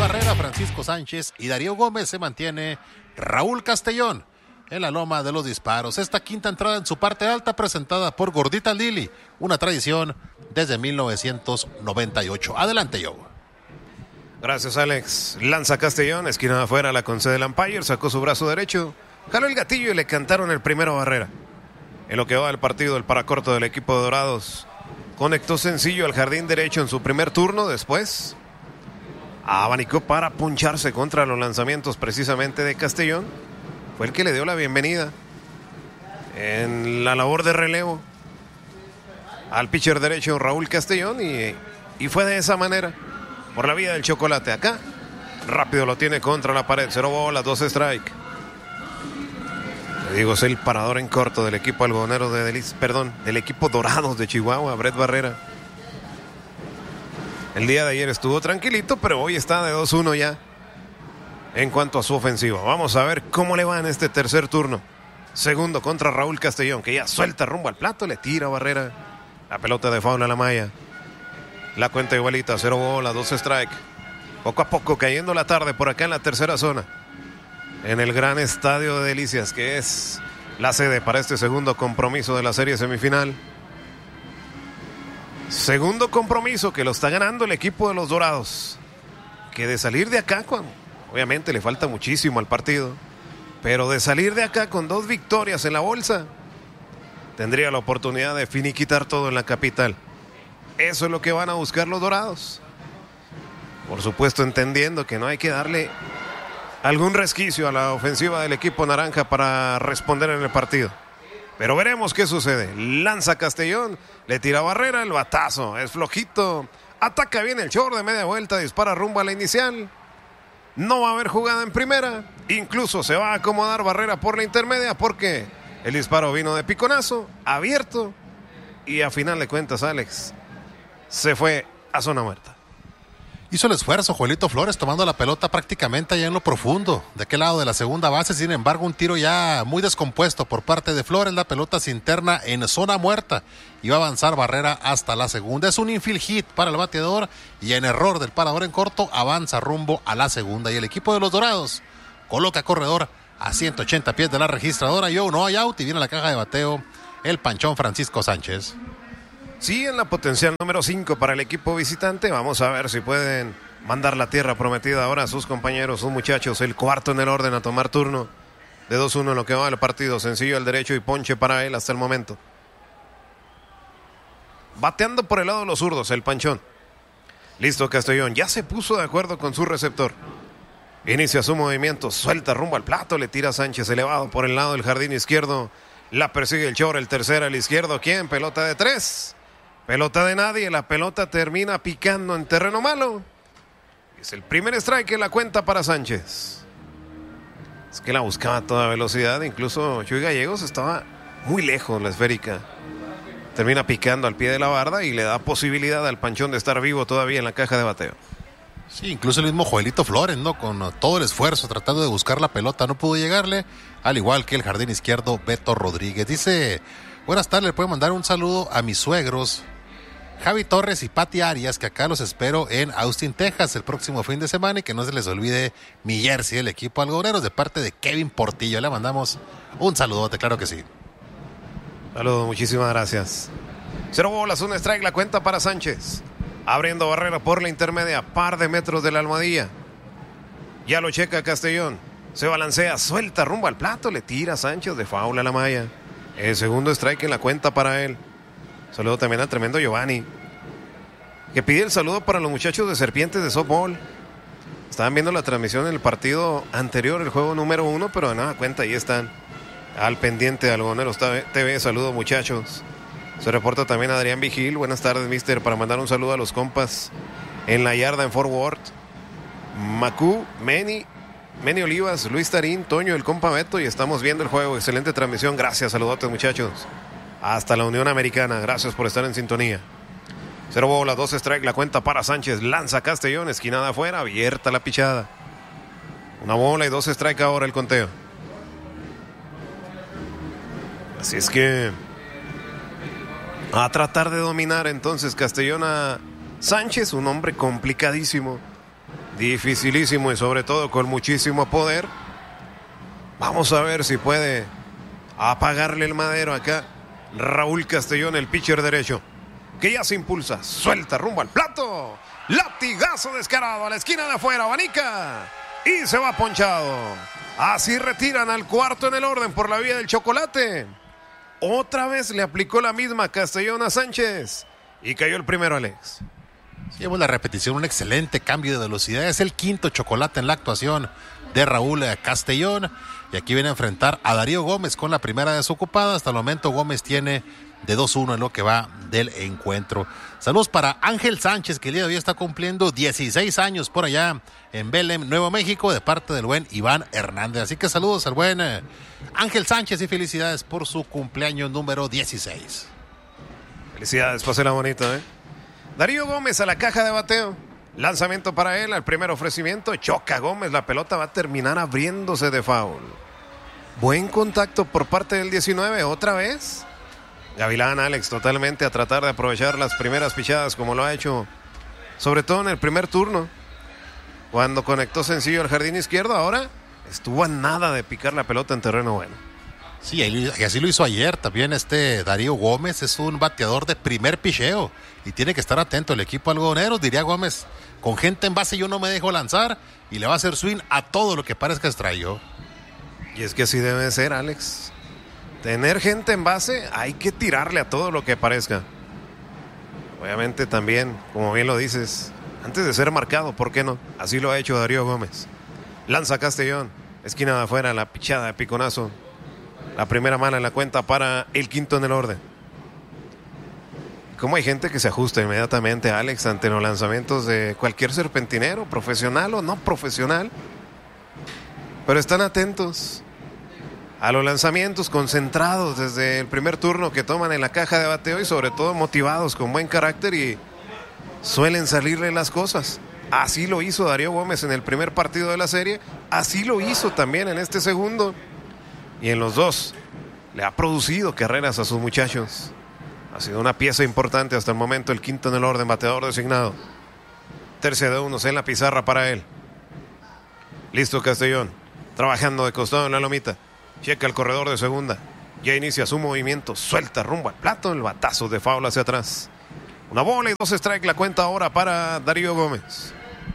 Barrera, Francisco Sánchez y Darío Gómez. Se mantiene Raúl Castellón en la loma de los disparos. Esta quinta entrada en su parte alta presentada por Gordita Lili, una tradición desde 1998. Adelante, Joe. Gracias, Alex. Lanza Castellón, esquina de afuera, la concede el umpire, sacó su brazo derecho, jaló el gatillo y le cantaron el primero a Barrera. En lo que va del partido, el paracorto del equipo de Dorados conectó sencillo al jardín derecho en su primer turno, después abanicó para puncharse contra los lanzamientos precisamente de Castellón. Fue el que le dio la bienvenida en la labor de relevo al pitcher derecho Raúl Castellón y fue de esa manera, por la vía del chocolate. Acá rápido lo tiene contra la pared, 0 bolas, 2 strike. Le digo, es el parador en corto del equipo algodonero del equipo Dorados de Chihuahua, Brett Barrera. El día de ayer estuvo tranquilito, pero hoy está de 2-1 ya en cuanto a su ofensiva. Vamos a ver cómo le va en este tercer turno. Segundo contra Raúl Castellón, que ya suelta rumbo al plato, le tira a Barrera la pelota de foul a la malla. La cuenta igualita, 0 bolas, 2 strike. Poco a poco cayendo la tarde por acá en la tercera zona, en el gran estadio de Delicias, que es la sede para este segundo compromiso de la serie semifinal. Segundo compromiso que lo está ganando el equipo de los Dorados, que de salir de acá, obviamente le falta muchísimo al partido, pero de salir de acá con 2 victorias en la bolsa, tendría la oportunidad de finiquitar todo en la capital. Eso es lo que van a buscar los Dorados. Por supuesto, entendiendo que no hay que darle algún resquicio a la ofensiva del equipo naranja para responder en el partido. Pero veremos qué sucede. Lanza Castellón, le tira a Barrera, el batazo es flojito. Ataca bien el short de media vuelta, dispara rumbo a la inicial. No va a haber jugada en primera. Incluso se va a acomodar Barrera por la intermedia porque el disparo vino de piconazo, abierto. Y a final de cuentas, Alex, se fue a zona muerta. Hizo el esfuerzo Joelito Flores tomando la pelota prácticamente allá en lo profundo, de aquel lado de la segunda base. Sin embargo, un tiro ya muy descompuesto por parte de Flores. La pelota se interna en zona muerta y va a avanzar Barrera hasta la segunda. Es un infield hit para el bateador y en error del parador en corto avanza rumbo a la segunda. Y el equipo de los Dorados coloca corredor a 180 pies de la registradora. No hay out y viene a la caja de bateo el panchón Francisco Sánchez. Sí, en la potencial número 5 para el equipo visitante. Vamos a ver si pueden mandar la tierra prometida ahora a sus compañeros, sus muchachos. El cuarto en el orden a tomar turno de 2-1 en lo que va del partido. Sencillo al derecho y ponche para él hasta el momento. Bateando por el lado de los zurdos, el panchón. Listo Castellón, ya se puso de acuerdo con su receptor. Inicia su movimiento, suelta rumbo al plato, le tira a Sánchez elevado por el lado del jardín izquierdo. La persigue el short, el tercero al izquierdo. ¿Quién? Pelota de 3. Pelota de nadie, la pelota termina picando en terreno malo. Es el primer strike en la cuenta para Sánchez. Es que la buscaba a toda velocidad, incluso Chuy Gallegos estaba muy lejos la esférica. Termina picando al pie de la barda y le da posibilidad al panchón de estar vivo todavía en la caja de bateo. Sí, incluso el mismo Joelito Flores, ¿no? Con todo el esfuerzo tratando de buscar la pelota, no pudo llegarle, al igual que el jardín izquierdo Beto Rodríguez. Dice, buenas tardes, le puedo mandar un saludo a mis suegros Javi Torres y Pati Arias, que acá los espero en Austin, Texas, el próximo fin de semana, y que no se les olvide mi jersey del equipo algodoneros de parte de Kevin Portillo. Le mandamos un saludote, claro que sí. Saludos, muchísimas gracias. 0 bolas, 1 strike, la cuenta para Sánchez. Abriendo Barrera por la intermedia, par de metros de la almohadilla. Ya lo checa Castellón. Se balancea, suelta rumbo al plato, le tira a Sánchez de foul a la malla. El segundo strike en la cuenta para él. Saludo también al tremendo Giovanni, que pide el saludo para los muchachos de Serpientes de softball. Estaban viendo la transmisión en el partido anterior, el juego número 1, pero de nada cuenta, ahí están al pendiente de Algodoneros TV. Saludos, muchachos. Se reporta también Adrián Vigil. Buenas tardes, mister, para mandar un saludo a los compas en la yarda en Fort Worth. Macú, Meni Olivas, Luis Tarín, Toño, el compa Beto, y estamos viendo el juego. Excelente transmisión, gracias, saludotes, muchachos. Hasta la Unión Americana, gracias por estar en sintonía. 0 bolas, 2 strike, la cuenta para Sánchez. Lanza Castellón, esquinada afuera, abierta la pichada. 1 bola y 2 strike ahora el conteo. Así es que a tratar de dominar entonces Castellón a Sánchez, un hombre complicadísimo. Dificilísimo y sobre todo con muchísimo poder. Vamos a ver si puede apagarle el madero acá Raúl Castellón, el pitcher derecho, que ya se impulsa, suelta rumbo al plato. Latigazo descarado a la esquina de afuera, abanica y se va ponchado. Así retiran al cuarto en el orden por la vía del chocolate. Otra vez le aplicó la misma Castellón a Sánchez y cayó el primero, Alex. Llevamos la repetición, un excelente cambio de velocidad. Es el quinto chocolate en la actuación de Raúl Castellón. Y aquí viene a enfrentar a Darío Gómez con la primera desocupada. Hasta el momento Gómez tiene de 2-1 en lo que va del encuentro. Saludos para Ángel Sánchez, que el día de hoy está cumpliendo 16 años por allá en Belém, Nuevo México, de parte del buen Iván Hernández. Así que saludos al buen Ángel Sánchez y felicidades por su cumpleaños número 16. Felicidades, pásela bonito, Darío Gómez a la caja de bateo. Lanzamiento para él, al primer ofrecimiento. Choca Gómez, la pelota va a terminar abriéndose de foul. Buen contacto por parte del 19, otra vez. Gavilán, Alex, totalmente a tratar de aprovechar las primeras pichadas como lo ha hecho, sobre todo en el primer turno, cuando conectó sencillo al jardín izquierdo. Ahora estuvo a nada de picar la pelota en terreno bueno. Sí, y así lo hizo ayer también Darío Gómez. Es un bateador de primer picheo y tiene que estar atento el equipo algodonero. Diría Gómez, con gente en base yo no me dejo lanzar, y le va a hacer swing a todo lo que parezca extraído. Y es que así debe ser, Alex. Tener gente en base, hay que tirarle a todo lo que parezca. Obviamente también, como bien lo dices, antes de ser marcado, ¿por qué no? Así lo ha hecho Darío Gómez. Lanza Castellón, esquina de afuera, la pichada de piconazo. La primera mala en la cuenta para el quinto en el orden. ¿Cómo hay gente que se ajusta inmediatamente, Alex, ante los lanzamientos de cualquier serpentinero, profesional o no profesional? Pero están atentos a los lanzamientos, concentrados desde el primer turno que toman en la caja de bateo y sobre todo motivados, con buen carácter, y suelen salirle las cosas. Así lo hizo Darío Gómez en el primer partido de la serie, así lo hizo también en este segundo. Y en los dos le ha producido carreras a sus muchachos. Ha sido una pieza importante hasta el momento, el quinto en el orden, bateador designado. Tercia de unos en la pizarra para él. Listo Castellón, trabajando de costado en la lomita. Checa el corredor de segunda. Ya inicia su movimiento, suelta rumbo al plato, el batazo de foul hacia atrás. Una bola y 2 strikes la cuenta ahora para Darío Gómez.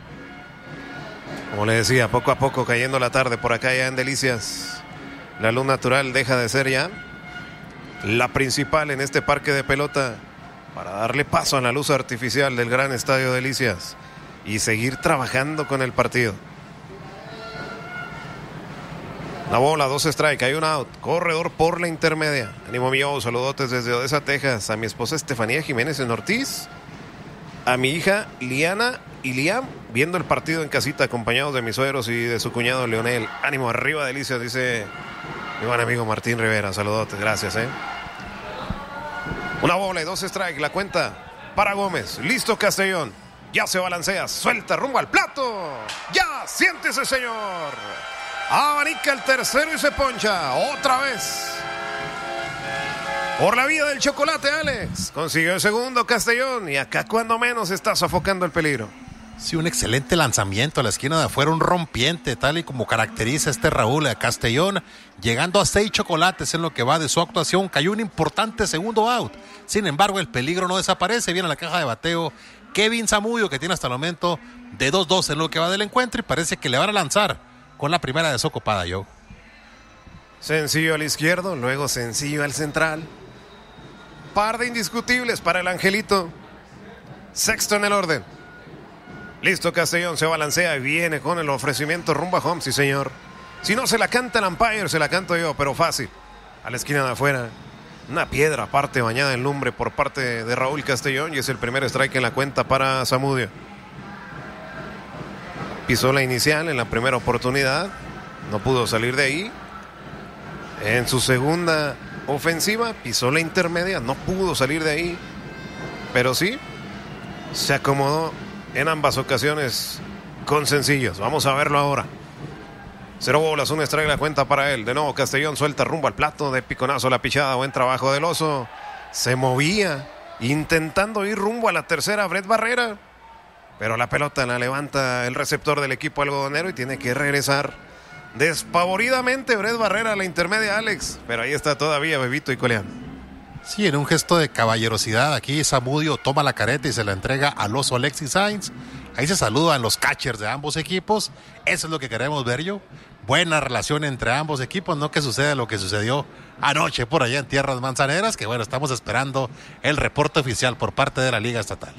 Como le decía, poco a poco cayendo la tarde por acá ya en Delicias. La luz natural deja de ser ya la principal en este parque de pelota para darle paso a la luz artificial del gran estadio Delicias y seguir trabajando con el partido. La bola, 2 strikes, hay un out, corredor por la intermedia. Ánimo mío, saludotes desde Odessa, Texas, a mi esposa Estefanía Jiménez en Ortiz, a mi hija Liana y Liam viendo el partido en casita acompañados de mis suegros y de su cuñado Leonel. Ánimo arriba Delicias, dice mi buen amigo Martín Rivera, saludotes, gracias. Una bola y 2 strikes, la cuenta para Gómez. Listo Castellón, ya se balancea, suelta rumbo al plato. Ya, siéntese señor. Abanica el tercero y se poncha otra vez. Por la vía del chocolate, Alex. Consiguió el segundo Castellón y acá cuando menos está sofocando el peligro. Sí, un excelente lanzamiento a la esquina de afuera, un rompiente, tal y como caracteriza Raúl Castellón, llegando a 6 chocolates en lo que va de su actuación. Cayó un importante segundo out. Sin embargo, el peligro no desaparece. Viene a la caja de bateo Kevin Zamudio, que tiene hasta el momento de 2-2 en lo que va del encuentro, y parece que le van a lanzar con la primera desocupada, Joe. Sencillo al izquierdo, luego sencillo al central. Par de indiscutibles para el Angelito. Sexto en el orden. Listo Castellón, se balancea y viene con el ofrecimiento rumbo a home, sí señor. Si no se la canta el umpire, se la canto yo, pero fácil. A la esquina de afuera, una piedra aparte bañada en lumbre por parte de Raúl Castellón, y es el primer strike en la cuenta para Zamudio. Pisó la inicial en la primera oportunidad, no pudo salir de ahí. En su segunda ofensiva pisó la intermedia, no pudo salir de ahí, pero sí se acomodó en ambas ocasiones con sencillos. Vamos a verlo ahora. 0 bolas, 1 strike la cuenta para él. De nuevo Castellón suelta rumbo al plato, de piconazo la pichada. Buen trabajo del oso. Se movía intentando ir rumbo a la tercera Brett Barrera, Pero la pelota la levanta el receptor del equipo algodonero y tiene que regresar despavoridamente Brett Barrera a la intermedia, Alex. Pero ahí está todavía Bebito y Coleán. Sí, en un gesto de caballerosidad aquí Zamudio toma la careta y se la entrega al oso Alexis Sainz. Ahí se saludan los catchers de ambos equipos. Eso es lo que queremos ver, yo. Buena relación entre ambos equipos, no que suceda lo que sucedió anoche por allá en Tierras Manzaneras, que bueno, estamos esperando el reporte oficial por parte de la Liga Estatal.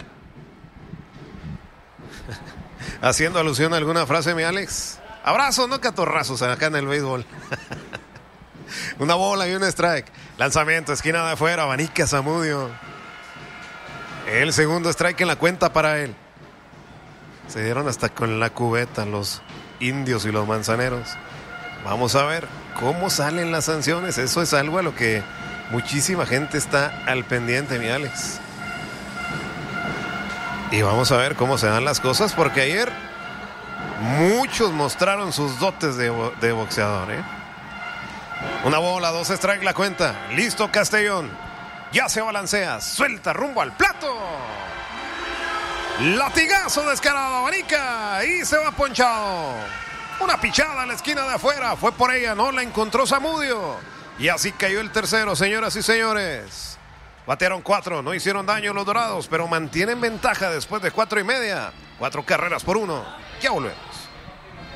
Haciendo alusión a alguna frase, mi Alex. Abrazos, no catorrazos acá en el béisbol. Una bola y un strike. Lanzamiento, esquina de afuera, abanica Zamudio. El segundo strike en la cuenta para él. Se dieron hasta con la cubeta los indios y los manzaneros. Vamos a ver cómo salen las sanciones. Eso es algo a lo que muchísima gente está al pendiente, mi Alex. Y vamos a ver cómo se dan las cosas, porque ayer muchos mostraron sus dotes de boxeador, ¿eh? Una bola, 2 strike la cuenta. Listo Castellón. Ya se balancea, suelta rumbo al plato. Latigazo descarado, abanica y se va ponchado. Una pichada a la esquina de afuera. Fue por ella, no la encontró Zamudio. Y así cayó el tercero, señoras y señores. Batearon 4, no hicieron daño los Dorados, pero mantienen ventaja después de 4 y media. 4 carreras por 1. Ya volvemos.